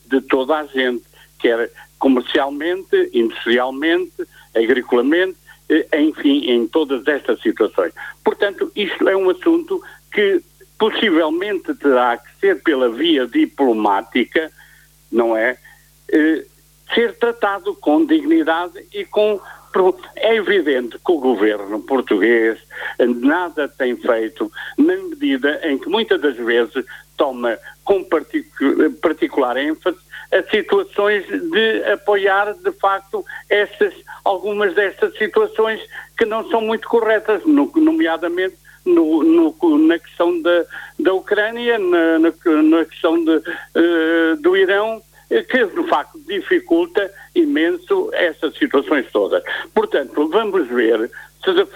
de toda a gente, quer comercialmente, industrialmente, agriculamente, enfim, em todas estas situações. Portanto, isto é um assunto que possivelmente terá que ser pela via diplomática, não é? Ser tratado com dignidade e com... É evidente que o governo português nada tem feito na medida em que muitas das vezes toma com particular ênfase as situações de apoiar de facto algumas destas situações que não são muito corretas, nomeadamente na questão da Ucrânia, na questão do Irão, que de facto dificulta imenso essas situações todas. Portanto, vamos ver se de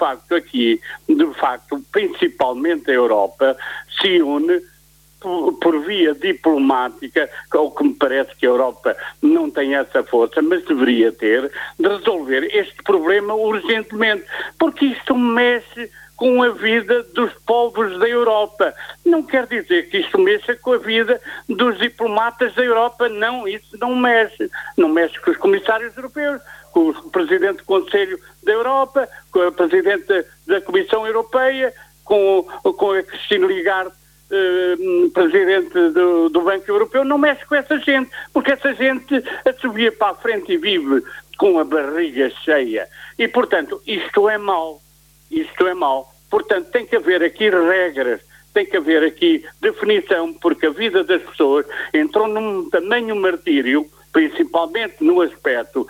facto, principalmente a Europa se une por via diplomática, ao que me parece que a Europa não tem essa força, mas deveria ter, de resolver este problema urgentemente, porque isto mexe com a vida dos povos da Europa. Não quer dizer que isto mexa com a vida dos diplomatas da Europa. Não, isso não mexe. Não mexe com os comissários europeus, com o Presidente do Conselho da Europa, com a Presidente da Comissão Europeia, com a Christine Lagarde, Presidente do Banco Europeu. Não mexe com essa gente, porque essa gente assobia para a frente e vive com a barriga cheia. E, portanto, isto é mau. Isto é mau. Portanto, tem que haver aqui regras, tem que haver aqui definição, porque a vida das pessoas entrou num tamanho martírio, principalmente no aspecto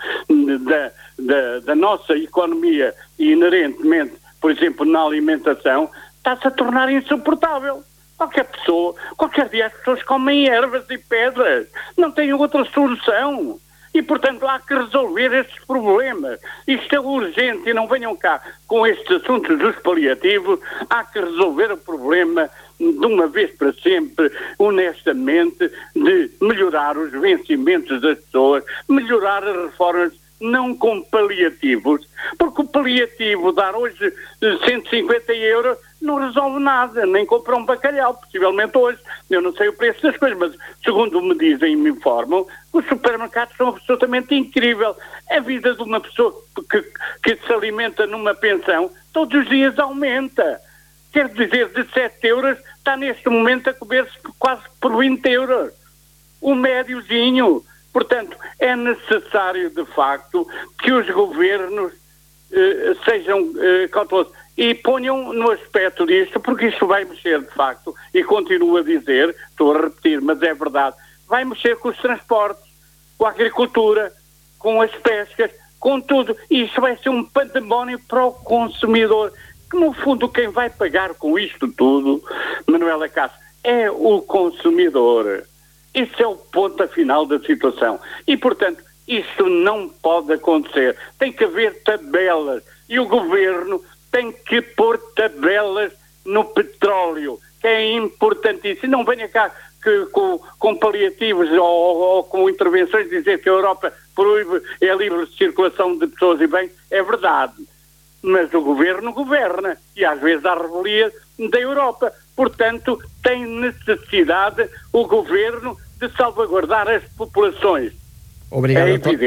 da nossa economia e inerentemente, por exemplo, na alimentação, está-se a tornar insuportável. Qualquer dia as pessoas comem ervas e pedras, não têm outra solução. E, portanto, há que resolver estes problemas. Isto é urgente e não venham cá com estes assuntos dos paliativos. Há que resolver o problema de uma vez para sempre, honestamente, de melhorar os vencimentos das pessoas, melhorar as reformas, não com paliativos. Porque o paliativo, dar hoje 150 euros, não resolve nada, nem comprar um bacalhau, possivelmente hoje. Eu não sei o preço das coisas, mas segundo me dizem e me informam, os supermercados são absolutamente incríveis. A vida de uma pessoa que se alimenta numa pensão, todos os dias aumenta. Quer dizer, de 7 euros, está neste momento a comer-se quase por 20 euros. O médiozinho. Portanto, é necessário, de facto, que os governos sejam cautelosos e ponham no aspecto disto, porque isto vai mexer, de facto, e continuo a dizer, estou a repetir, mas é verdade, vai mexer com os transportes, com a agricultura, com as pescas, com tudo. E isto vai ser um pandemónio para o consumidor, que no fundo quem vai pagar com isto tudo, Manuela Cássio, é o consumidor. Isso é o ponto final da situação. E, portanto, isto não pode acontecer. Tem que haver tabelas. E o governo tem que pôr tabelas no petróleo, que é importantíssimo. Não venha cá com paliativos ou com intervenções dizer que a Europa proíbe a livre circulação de pessoas e bens. É verdade. Mas o governo governa. E às vezes há revelia da Europa. Portanto, tem necessidade o governo de salvaguardar as populações. Obrigado,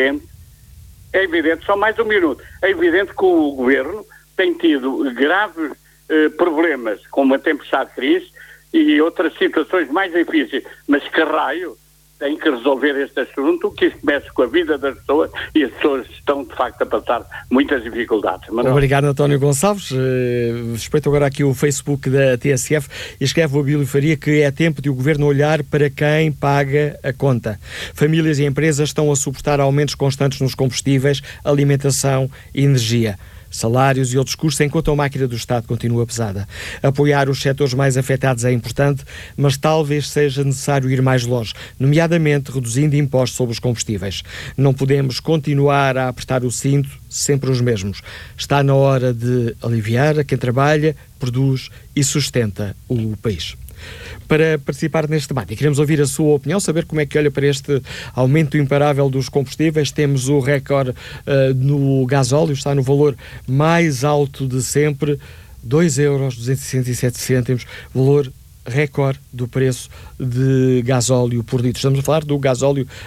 é evidente, só mais um minuto, é evidente que o governo tem tido graves problemas, como a tempestade Cris e outras situações mais difíceis, mas que raio tem que resolver este assunto, que isto mexe com a vida das pessoas e as pessoas estão de facto a passar muitas dificuldades. Obrigado, António Gonçalves. Respeito agora aqui o Facebook da TSF e escreve o Abílio Faria que é tempo de o Governo olhar para quem paga a conta. Famílias e empresas estão a suportar aumentos constantes nos combustíveis, alimentação e energia. Salários e outros custos, enquanto a máquina do Estado continua pesada. Apoiar os setores mais afetados é importante, mas talvez seja necessário ir mais longe, nomeadamente reduzindo impostos sobre os combustíveis. Não podemos continuar a apertar o cinto, sempre os mesmos. Está na hora de aliviar a quem trabalha, produz e sustenta o país. Para participar neste debate, queremos ouvir a sua opinião, saber como é que olha para este aumento imparável dos combustíveis. Temos o recorde no gasóleo, está no valor mais alto de sempre, 2,267 €, valor recorde do preço de gasóleo por litro. Estamos a falar do gasóleo